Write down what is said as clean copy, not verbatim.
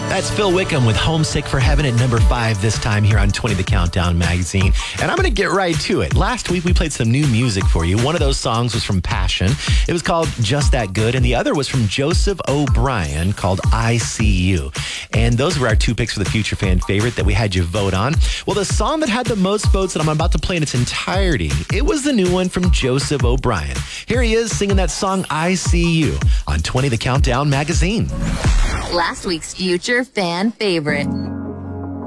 That's Phil Wickham with Homesick for Heaven at number 5 this time here on 20 The Countdown magazine. And I'm going to get right to it. Last week, we played some new music for you. One of those songs was from Passion. It was called Just That Good. And the other was from Joseph O'Brien called I See You. And those were our 2 picks for the Future Fan Favorite that we had you vote on. Well, the song that had the most votes that I'm about to play in its entirety, it was the new one from Joseph O'Brien. Here he is singing that song I See You on 20 The Countdown magazine. Last week's Future Fan Favorite.